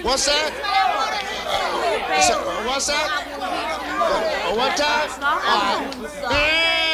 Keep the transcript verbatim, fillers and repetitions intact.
What's that? So, what's that? Uh, One time? All right.